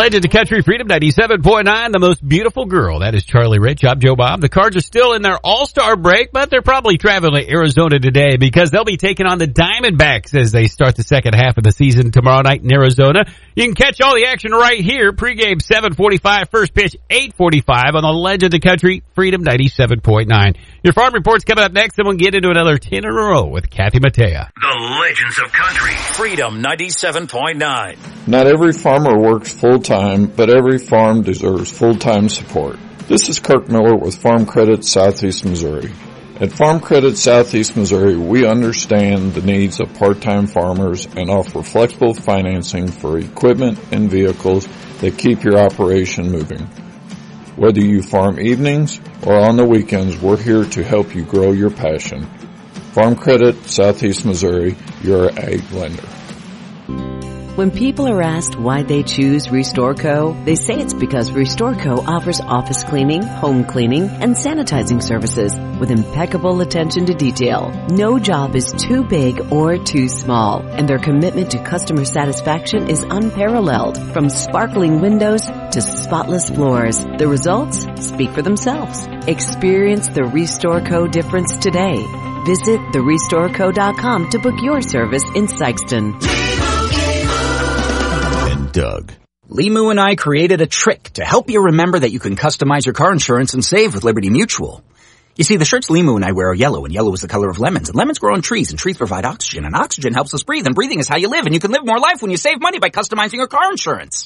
Legend of Country Freedom 97.9, the most beautiful girl. That is Charlie Rich. I'm Joe Bob. The Cards are still in their all-star break, but they're probably traveling to Arizona today because they'll be taking on the Diamondbacks as they start the second half of the season tomorrow night in Arizona. You can catch all the action right here. Pregame 7:45, first pitch 8:45 on the Legend of Country Freedom 97.9. Your farm report's coming up next, and we'll get into another 10 in a row with Kathy Mattea. The Legends of Country Freedom 97.9. Not every farmer works full-time, but every farm deserves full-time support. This is Kirk Miller with Farm Credit Southeast Missouri. At Farm Credit Southeast Missouri, we understand the needs of part-time farmers and offer flexible financing for equipment and vehicles that keep your operation moving. Whether you farm evenings or on the weekends, we're here to help you grow your passion. Farm Credit Southeast Missouri, your ag lender. When people are asked why they choose RestoreCo, they say it's because RestoreCo offers office cleaning, home cleaning, and sanitizing services with impeccable attention to detail. No job is too big or too small, and their commitment to customer satisfaction is unparalleled. From sparkling windows to spotless floors, the results speak for themselves. Experience the RestoreCo difference today. Visit therestoreco.com to book your service in Sykeston. Doug. Limu and I created a trick to help you remember that you can customize your car insurance and save with Liberty Mutual. You see, the shirts Limu and I wear are yellow, and yellow is the color of lemons, and lemons grow on trees, and trees provide oxygen, and oxygen helps us breathe, and breathing is how you live, and you can live more life when you save money by customizing your car insurance.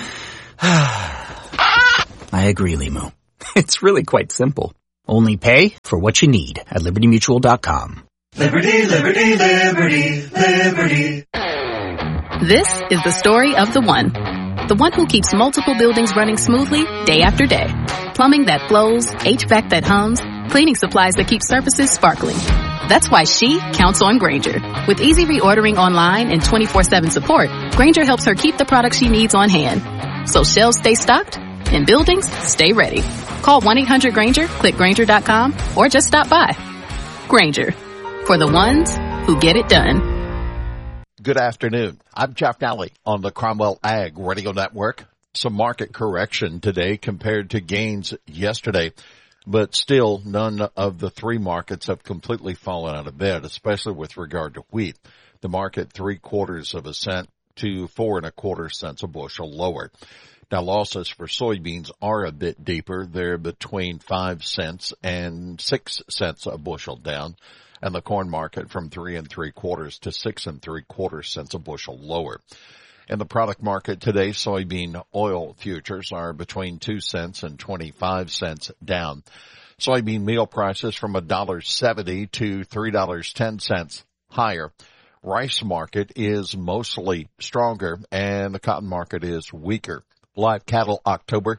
I agree, Limu. It's really quite simple. Only pay for what you need at LibertyMutual.com. Liberty, liberty, liberty, liberty. This is the story of the one who keeps multiple buildings running smoothly day after day. Plumbing that flows, HVAC that hums, cleaning supplies that keep surfaces sparkling. That's why she counts on Grainger. With easy reordering online and 24/7 support, Grainger helps her keep the products she needs on hand. So shelves stay stocked and buildings stay ready. Call 1-800-GRAINGER, click Grainger.com, or just stop by. Grainger, for the ones who get it done. Good afternoon. I'm Jeff Nally on the Cromwell Ag Radio Network. Some market correction today compared to gains yesterday, but still none of the three markets have completely fallen out of bed, especially with regard to wheat. The market 0.75 cents to 4 1/4 cents a bushel lower. Now losses for soybeans are a bit deeper. They're between 5 cents and 6 cents a bushel down. And the corn market from 3 3/4 to 6 3/4 cents a bushel lower. In the product market today, soybean oil futures are between 2 cents and 25 cents down. Soybean meal prices from $1.70 to $3.10 higher. Rice market is mostly stronger, and the cotton market is weaker. Live cattle October,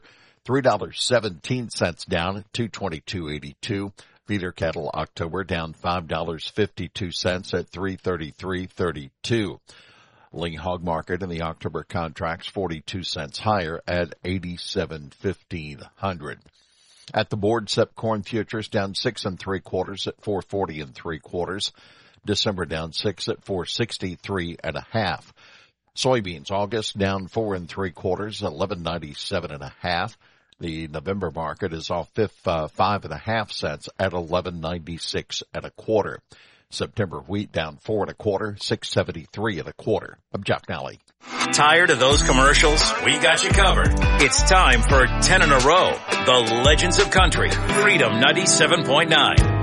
$3.17 down at $222.82. Feeder cattle October down $5.52 at $333.32. Lean hog market in the October contracts 42 cents higher at $87.15. At the board, SEP corn futures down 6 3/4 at $4.40 3/4. December down 6 at $4.63 1/2. Soybeans August down 4 3/4 at $11.97 1/2. The November market is off 5 1/2 cents at $11.96 1/4. September wheat down 4 1/4, $6.73 1/4. I'm Jeff Nally. Tired of those commercials? We got you covered. It's time for 10 in a row. The Legends of Country, Freedom 97.9.